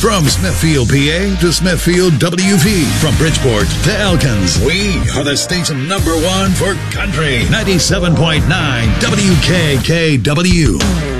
From Smithfield, PA to Smithfield, WV. From Bridgeport to Elkins. We are the station #1 for country. 97.9 WKKW.